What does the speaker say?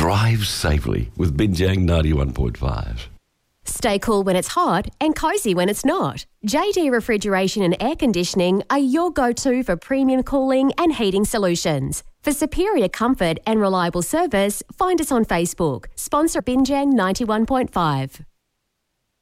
Drive safely with Binjang 91.5. Stay cool when it's hot and cosy when it's not. JD Refrigeration and Air Conditioning are your go-to for premium cooling and heating solutions. For superior comfort and reliable service, find us on Facebook. Sponsor Binjang 91.5.